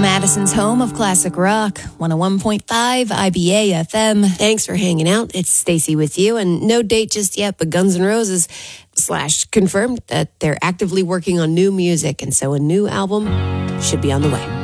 Madison's home of classic rock, 101.5 IBA FM. Thanks for hanging out. It's Stacy with you, and no date just yet, but Guns N' Roses / confirmed that they're actively working on new music, and so a new album should be on the way.